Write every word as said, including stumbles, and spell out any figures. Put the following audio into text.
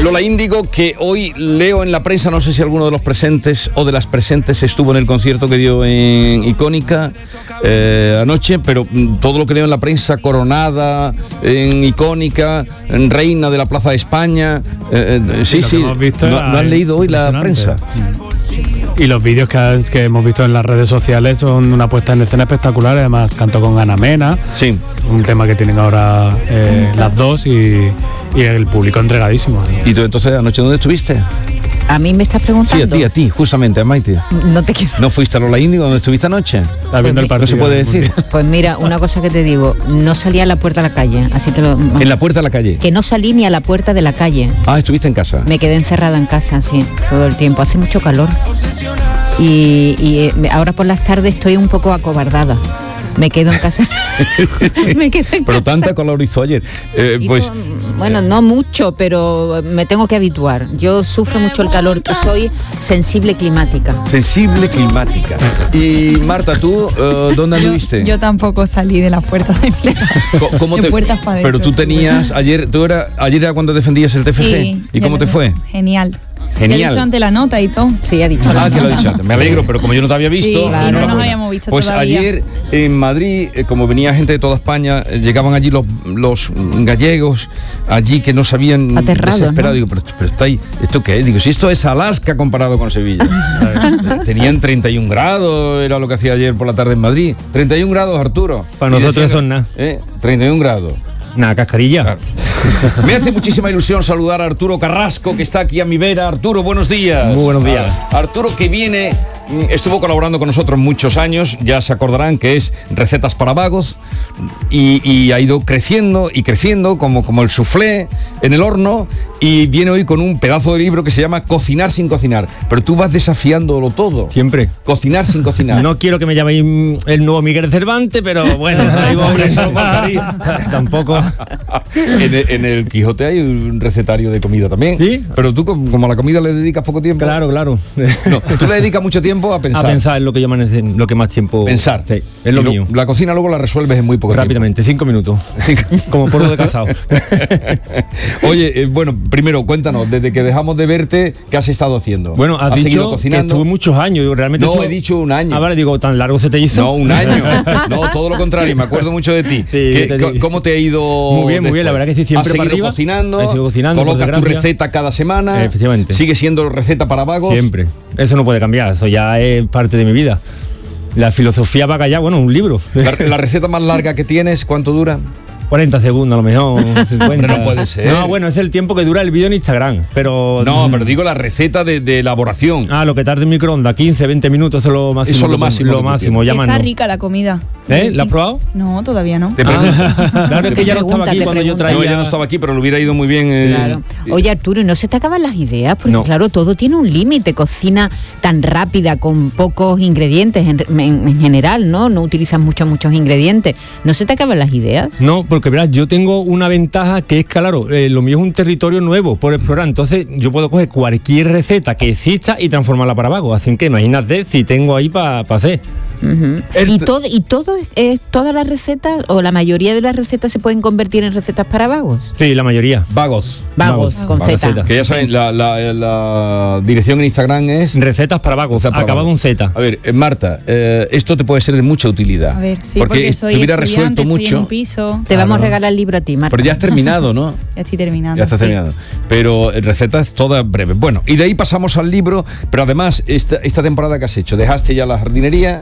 Lola Índigo, que hoy leo en la prensa, no sé si alguno de los presentes o de las presentes estuvo en el concierto que dio en Icónica eh, anoche, pero todo lo que leo en la prensa, coronada en Icónica, en reina de la Plaza de España, eh, eh, sí, sí, ¿no, ¿no has leído hoy la prensa? Y los vídeos que, que hemos visto en las redes sociales son una puesta en escena espectacular. Además canto con Ana Mena, sí, un tema que tienen ahora eh, las dos y, y el público entregadísimo. ¿Y tú entonces anoche dónde estuviste? ¿A mí me estás preguntando? Sí, a ti, a ti, justamente, a Maite. No te quiero. ¿No fuiste a Lola Índigo donde estuviste anoche? Está viendo el partido. No se puede decir. Pues mira, una cosa que te digo, no salí a la puerta de la calle, así te lo... ¿En la puerta de la calle? Que no salí ni a la puerta de la calle. Ah, estuviste en casa. Me quedé encerrada en casa, sí, todo el tiempo. Hace mucho calor. Y, y ahora por las tardes estoy un poco acobardada. Me quedo en casa. me quedo en pero casa. tanta calor hizo ayer. Eh, Hizo, pues bueno, no mucho, pero me tengo que habituar. Yo sufro mucho el calor, soy sensible climática. Sensible climática. Y Marta, ¿tú uh, dónde anduviste? Yo, yo tampoco salí de la puerta de mi casa. ¿Cómo de te, puertas para pero tú tenías ayer, tú era ayer era cuando defendías el T F G. Sí, ¿Y cómo te fue? Genial. Genial. Ya he dicho ante la nota y todo. Sí, ha dicho. Ah, que lo he dicho antes. Me alegro, pero como yo no te había visto, sí, claro, no nos habíamos visto pues todavía. ayer en Madrid, eh, como venía gente de toda España, eh, llegaban allí los, los gallegos, allí que no sabían, aterrados, desesperado. ¿no? Digo, pero, pero está ahí, ¿esto qué es? Digo, si esto es Alaska comparado con Sevilla. Tenían treinta y un grados, era lo que hacía ayer por la tarde en Madrid. treinta y un grados, Arturo. Para nosotros decían, eso es nada. ¿eh? treinta y un grados. Nada, cascarilla. Claro. Me hace muchísima ilusión saludar a Arturo Carrasco, que está aquí a mi vera. Arturo, buenos días. Muy buenos días. Ah, Arturo, que viene, estuvo colaborando con nosotros muchos años, ya se acordarán que es Recetas para Vagos, y, y ha ido creciendo y creciendo como, como el soufflé en el horno, y viene hoy con un pedazo de libro que se llama Cocinar sin cocinar. Pero tú vas desafiándolo todo. Siempre. Cocinar sin cocinar. No quiero que me llaméis el nuevo Miguel Cervantes, pero bueno, ahí voy. Eso no faltaría. Tampoco. En el, en el Quijote hay un recetario de comida también. ¿Sí? Pero tú, como a la comida le dedicas poco tiempo. Claro, claro. No, tú le dedicas mucho tiempo a pensar. A pensar es lo que yo más, lo que más tiempo. Pensar. Sí, es lo, lo mío. La cocina luego la resuelves en muy poco Rápidamente, tiempo. cinco minutos. Como polvo de casado. Oye, eh, bueno, primero cuéntanos, desde que dejamos de verte, ¿qué has estado haciendo? Bueno, has, ¿Has dicho seguido cocinando? que estuve muchos años. Yo realmente no, estuve... he dicho un año. Ah, vale, digo, tan largo se te hizo. No, un año. No, todo lo contrario, me acuerdo mucho de ti. Sí, ¿Qué, te ¿Cómo te ha ido? Muy bien, muy bien, la verdad que sí, siempre ¿Has seguido para arriba? cocinando? He seguido cocinando, ¿Colocas por tu desgracia. receta cada semana? Efectivamente. ¿Sigue siendo receta para vagos? Siempre. Eso no puede cambiar, eso ya es parte de mi vida. La filosofía va allá, bueno, un libro. La, la receta más larga que tienes, ¿cuánto dura? cuarenta segundos a lo mejor, cincuenta. Pero no puede ser. No, bueno, es el tiempo que dura el vídeo en Instagram, pero... No, pero digo la receta de, de elaboración. Ah, lo que tarda en microondas, quince, veinte minutos, eso es lo máximo. Eso es lo máximo. Lo máximo, ya más Está no. rica la comida. ¿Eh? ¿La has probado? No, todavía no. Te pregunto. Ah, claro, es que ya no estaba pregunta, aquí te cuando yo pregunta. traía... No, ya no estaba aquí, pero le hubiera ido muy bien. eh, Claro. Oye, Arturo, ¿y no se te acaban las ideas? Porque No. claro, todo tiene un límite. Cocina tan rápida, con pocos ingredientes en, en- en general, ¿no? No utilizas muchos, muchos ingredientes. ¿No se te acaban las ideas? No, porque verás, yo tengo una ventaja que es que, claro, eh, lo mío es un territorio nuevo por explorar, entonces yo puedo coger cualquier receta que exista y transformarla para vago, así que imagínate si tengo ahí para pa hacer. Uh-huh. El- ¿Y todo, y todo es, todas las recetas, o la mayoría de las recetas se pueden convertir en recetas para vagos? Sí, la mayoría. Vagos. Vagos, Vagos, con vagos, Z. Z. Que ya saben, la, la, la dirección en Instagram es... Recetas para vagos, Recetas para acabado vagos. en Z. A ver, eh, Marta, eh, esto te puede ser de mucha utilidad. A ver, sí, porque, porque, soy te hubiera estudiante, resuelto estoy en un mucho. piso. Te vamos a Claro. regalar el libro a ti, Marta. Pero ya has terminado, ¿no? Ya estoy terminando. Ya estás sí. terminado. Pero eh, recetas todas breves. Bueno, y de ahí pasamos al libro, pero además, esta, esta temporada que has hecho, dejaste ya la jardinería.